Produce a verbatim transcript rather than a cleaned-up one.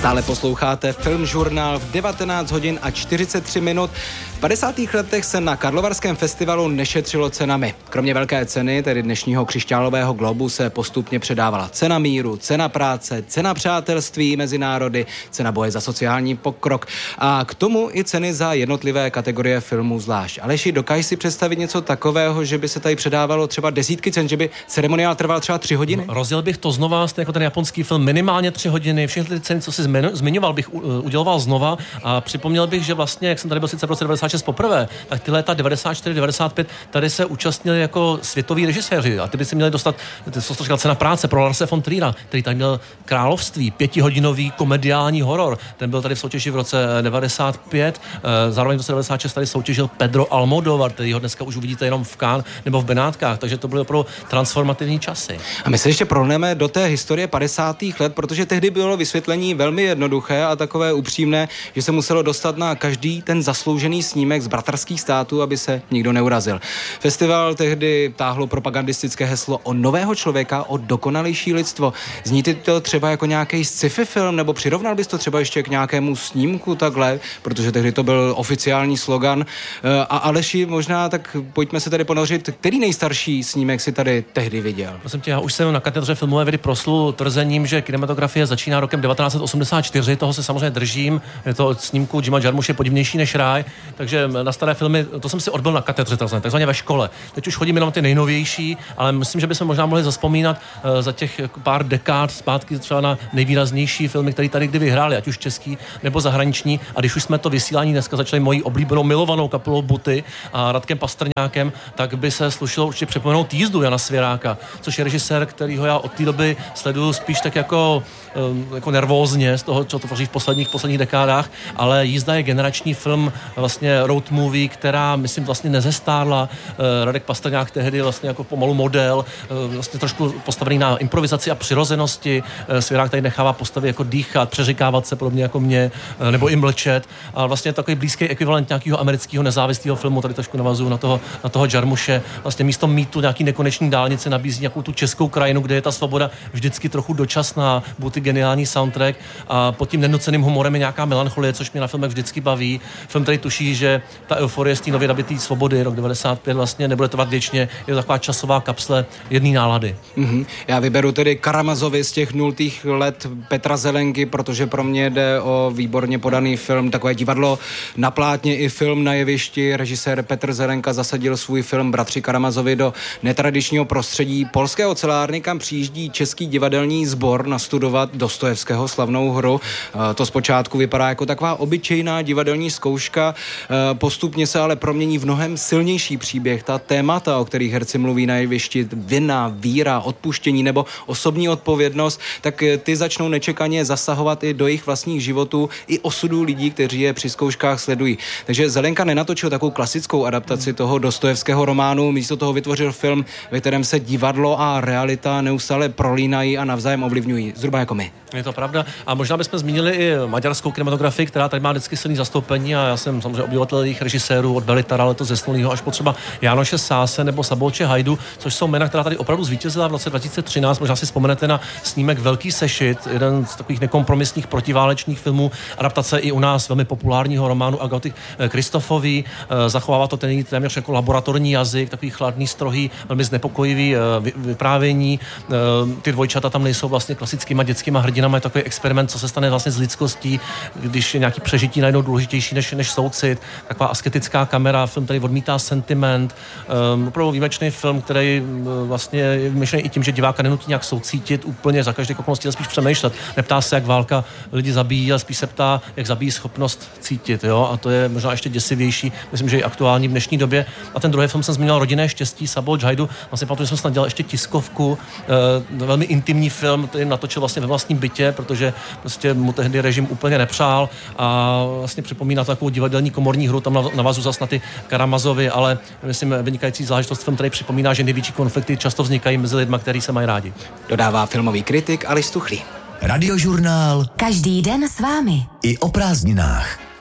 Stále posloucháte Filmžurnál v devatenáct hodin a čtyřicet tři minut. V padesátých letech se na Karlovarském festivalu nešetřilo cenami. Kromě velké ceny, tedy dnešního křišťálového globu, se postupně předávala cena míru, cena práce, cena přátelství mezi národy, cena boje za sociální pokrok a k tomu i ceny za jednotlivé kategorie filmů zvlášť. Aleši, dokážeš si představit něco takového, že by se tady předávalo třeba desítky cen, že by ceremoniál trval třeba tři hodiny? No, rozdělil bych to znova, stejně jako ten japonský film, minimálně tři hodiny. Všechny ty ceny, co si zmiňoval, bych uděloval znova a připomněl bych, že vlastně, jak jsem tady byl sice v roce devadesát šest poprvé, tak ty léta devadesát čtyři devadesát pět tady se účastnili jako světoví režiséři a ty by si měli dostat, to se říkal, cena práce pro Larse von Triera, který tady měl Království, pětihodinový komediální horor. Ten byl tady v soutěži v roce devadesát pět, zároveň v roce devadesát šest tady soutěžil Pedro Almodóvar, který ho dneska už uvidíte jenom v Cannes nebo v Benátkách, takže to byly opravdu transformativní časy. A my se ještě prolneme do té historie padesátých let, protože tehdy bylo vysvětlení velmi jednoduché a takové upřímné, že se muselo dostat na každý ten zasloužený snímek z bratrských států, aby se nikdo neurazil. Festival tehdy táhlo propagandistické heslo o nového člověka, o dokonalejší lidstvo. Zní to třeba jako nějaký sci-fi film, nebo přirovnal bys to třeba ještě k nějakému snímku takhle, protože tehdy to byl oficiální slogan. A Aleši, možná tak pojďme se tady ponořit, který nejstarší snímek si tady tehdy viděl? Prosím tě, já už jsem na katedře filmové vědy proslul tvrzením, že kinematografie začíná rokem devatenáct set osmdesát čtyři, toho se samozřejmě držím, je to od snímku Jima Jarmuše Podivnější než ráj, takže na staré filmy, to jsem si odbyl na katedře, takzvaně ve škole. Teď už chodím jenom ty nejnovější, ale myslím, že bychom možná mohli zazpomínat uh, za těch pár dekád zpátky třeba na nejvýraznější filmy, které tady kdy vyhráli, ať už český nebo zahraniční. A když už jsme to vysílání dneska začali mojí oblíbenou milovanou kapelou Buty a Radkem Pastrňákem, tak by se slušilo určitě připomenout Jízdu Jana Svěráka, což je režisér, kterýho já od té doby sleduju spíš tak jako, um, jako nervózně z toho, co to tvoří v posledních, posledních dekádách, ale Jízda je generační film, vlastně road movie, která, myslím, vlastně nezestárla. Radek Pastrňák tehdy vlastně jako pomalu model, vlastně trošku postavený na improvizaci a přirozenosti. Svěrák tady nechává postavy jako dýchat, přeřekávat se, podobně jako mě, nebo i mlčet. A vlastně takový blízký ekvivalent nějakého amerického nezávislého filmu, tady trošku navazuju na toho, na toho Jarmuše. Vlastně místo mýtu nějaký nekoneční dálnice nabízí nějakou tu českou krajinu, kde je ta svoboda vždycky trochu dočasná, Buty geniální soundtrack a pod tím nenuceným humorem je nějaká melancholie, což mě na filmech vždycky baví. Film tady tuší, že ta euforie z té nově nabitý svobody rok devadesát pět vlastně nebude trvat věčně, je to taková časová kapsle jedné nálady. Mm-hmm. Já vyberu tedy Karamazovi z těch nultých let Petra Zelenky, protože pro mě jde o výborně podaný film, takové divadlo na plátně i film na jevišti. Režisér Petr Zelenka zasadil svůj film Bratři Karamazovi do netradičního prostředí polské ocelárny, kam přijíždí český divadelní sbor nastudovat Dostojevského Slavnou hru. To zpočátku vypadá jako taková obyčejná divadelní zkouška, postupně se ale promění v mnohem silnější příběh. Ta témata, o kterých herci mluví na jevišti, vina, víra, odpuštění nebo osobní odpovědnost, tak ty začnou nečekaně zasahovat i do jejich vlastních životů, i osudů lidí, kteří je při zkouškách sledují. Takže Zelenka nenatočil takovou klasickou adaptaci toho Dostojevského románu, místo toho vytvořil film, ve kterém se divadlo a realita neustále prolínají a navzájem ovlivňují, zhruba jako my. Je to pravda. A možná bychom zmínili i maďarskou kinematografii, která tady má vždycky silný zastoupení a já jsem samozřejmě obyvatel jejich režisérů od Belitara, letos Zesnulýho až po třeba Jánoše Sáse nebo Szabolče Hajdu, což jsou jména, která tady opravdu zvítězila v roce dva tisíce třináct. Možná si vzpomenete na snímek Velký sešit, jeden z takových nekompromisních protiválečných filmů, adaptace i u nás velmi populárního románu Agaty Kristofový. Zachovává to ten téměř jako laboratorní jazyk, takový chladný, strohý, velmi znepokojivý vyprávění. Ty dvojčata tam nejsou vlastně klasickýma dětskýma hrdinama, je takový experiment, co se stane vlastně s lidskostí, když je nějaký přežití najednou důležitější než, než soucit. Taková asketická kamera, film tady odmítá sentiment. Um, opravdu výjimečný film, který um, vlastně je vymyšlený i tím, že diváka nenutí nějak soucítit úplně za každé okolnosti, ale spíš přemýšlet. Neptá se, jak válka lidi zabíjí, ale spíš se ptá, jak zabíjí schopnost cítit. Jo? A to je možná ještě děsivější, myslím, že i aktuální v dnešní době. A ten druhý film jsem zmínil Rodinné štěstí, Szabolcs Hajdu. Vlastně pamatuju, že jsem snad dělal ještě tiskovku, uh, velmi intimní film, který natočil vlastně ve vlastním bytě, protože prostě mu tehdy režim úplně nepřál a vlastně připomíná takovou divadelní komorní hru, tam navazu zas na ty Karamazovi, ale myslím vynikající záležitost film, který připomíná, že největší konflikty často vznikají mezi lidmi, kteří se mají rádi. Dodává filmový kritik Aleš Stuchlý. Radiožurnál. Každý den s vámi. I o prázdninách.